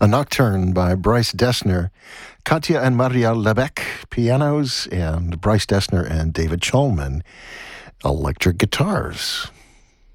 A Nocturne by Bryce Dessner. Katya and Maria Lebec, pianos, and Bryce Dessner and David Cholman, electric guitars.